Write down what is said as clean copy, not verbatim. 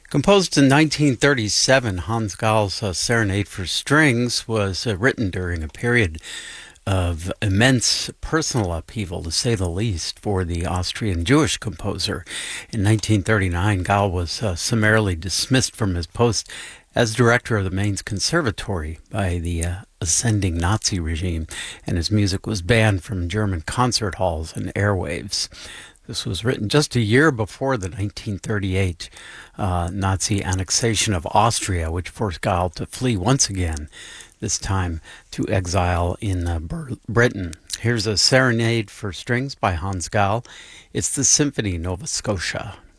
Composed in 1937, Hans Gall's Serenade for Strings was written during a period of immense personal upheaval, to say the least, for the Austrian Jewish composer. In 1939, Gall was summarily dismissed from his post as director of the Mainz Conservatory by the ascending Nazi regime, and his music was banned from German concert halls and airwaves. This was written just a year before the 1938 Nazi annexation of Austria, which forced Gall to flee once again, this time to exile in Britain. Here's a Serenade for Strings by Hans Gall. It's the Symphony Nova Scotia.